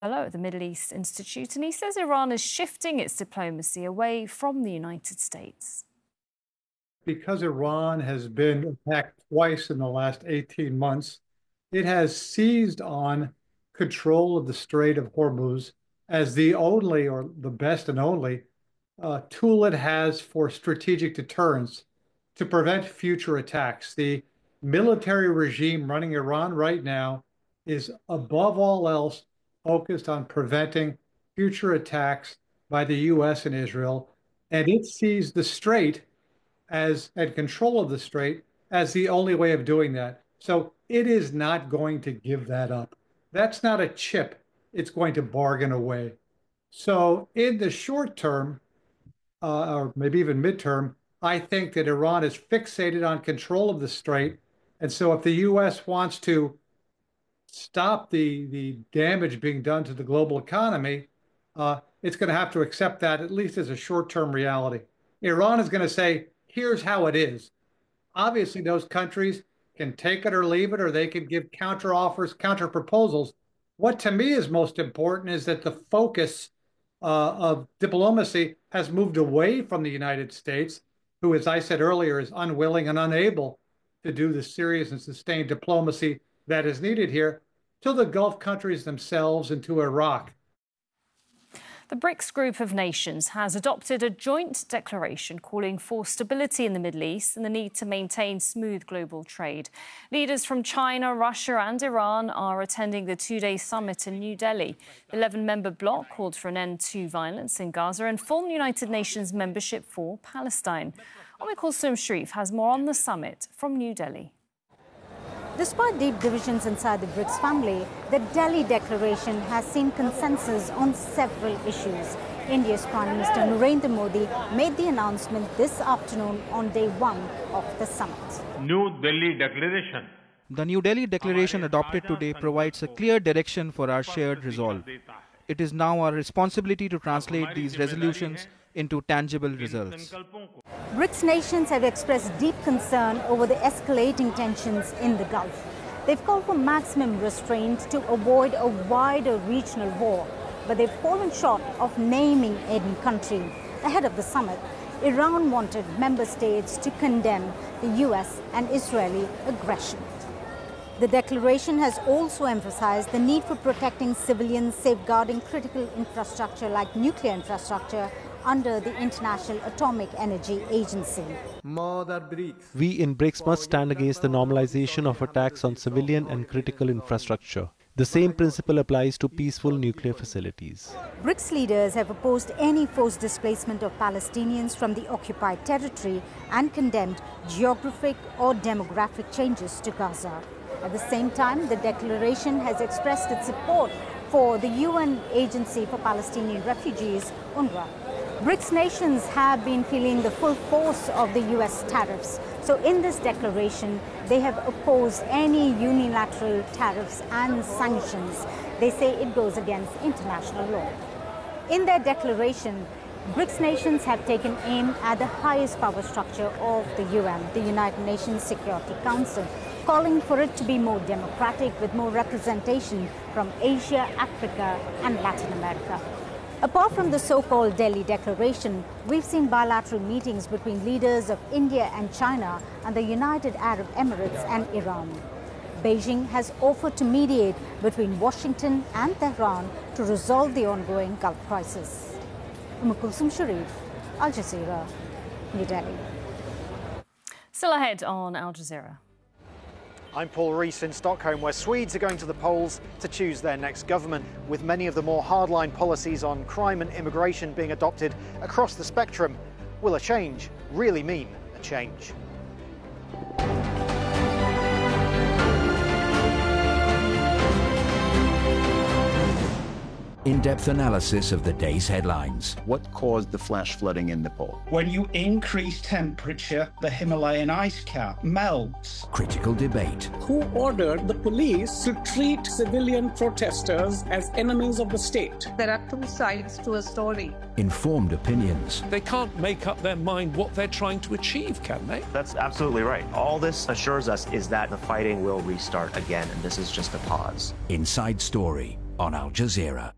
Fellow at the Middle East Institute, and he says Iran is shifting its diplomacy away from the United States. Because Iran has been attacked twice in the last 18 months, it has seized on control of the Strait of Hormuz as the only, or the best and only, tool it has for strategic deterrence to prevent future attacks. The military regime running Iran right now is, above all else, focused on preventing future attacks by the US and Israel, and it sees the Strait and control of the Strait as the only way of doing that. So it is not going to give that up. That's not a chip it's going to bargain away. So in the short term, or maybe even midterm, I think that Iran is fixated on control of the Strait. And so if the US wants to stop the damage being done to the global economy, it's going to have to accept that, at least as a short-term reality. Iran is going to say, here's how it is. Obviously, those countries can take it or leave it, or they can give counter offers, counter proposals. What to me is most important is that the focus of diplomacy has moved away from the United States, who, as I said earlier, is unwilling and unable to do the serious and sustained diplomacy that is needed here, to the Gulf countries themselves and to Iraq. The BRICS group of nations has adopted a joint declaration calling for stability in the Middle East and the need to maintain smooth global trade. Leaders from China, Russia and Iran are attending the two-day summit in New Delhi. The 11-member bloc called for an end to violence in Gaza and full United Nations membership for Palestine. Kulsum Sharif has more on the summit from New Delhi. Despite deep divisions inside the BRICS family, the Delhi Declaration has seen consensus on several issues. India's Prime Minister Narendra Modi made the announcement this afternoon on day one of the summit. New Delhi Declaration. The New Delhi Declaration adopted today provides a clear direction for our shared resolve. It is now our responsibility to translate these resolutions into tangible results. BRICS nations have expressed deep concern over the escalating tensions in the Gulf. They've called for maximum restraint to avoid a wider regional war, but they've fallen short of naming any country. Ahead of the summit, Iran wanted member states to condemn the US and Israeli aggression. The declaration has also emphasized the need for protecting civilians, safeguarding critical infrastructure like nuclear infrastructure under the International Atomic Energy Agency. We in BRICS must stand against the normalization of attacks on civilian and critical infrastructure. The same principle applies to peaceful nuclear facilities. BRICS leaders have opposed any forced displacement of Palestinians from the occupied territory and condemned geographic or demographic changes to Gaza. At the same time, the declaration has expressed its support for the UN Agency for Palestinian Refugees, UNRWA. BRICS nations have been feeling the full force of the US tariffs. So in this declaration, they have opposed any unilateral tariffs and sanctions. They say it goes against international law. In their declaration, BRICS nations have taken aim at the highest power structure of the UN, the United Nations Security Council, calling for it to be more democratic with more representation from Asia, Africa and Latin America. Apart from the so-called Delhi Declaration, we've seen bilateral meetings between leaders of India and China and the United Arab Emirates and Iran. Beijing has offered to mediate between Washington and Tehran to resolve the ongoing Gulf crisis. Kulsum Sharif, Al Jazeera, New Delhi. Still ahead on Al Jazeera. I'm Paul Rees in Stockholm, where Swedes are going to the polls to choose their next government, with many of the more hardline policies on crime and immigration being adopted across the spectrum. Will a change really mean a change? In-depth analysis of the day's headlines. What caused the flash flooding in Nepal? When you increase temperature, the Himalayan ice cap melts. Critical debate. Who ordered the police to treat civilian protesters as enemies of the state? There are two sides to a story. Informed opinions. They can't make up their mind what they're trying to achieve, can they? That's absolutely right. All this assures us is that the fighting will restart again, and this is just a pause. Inside Story on Al Jazeera.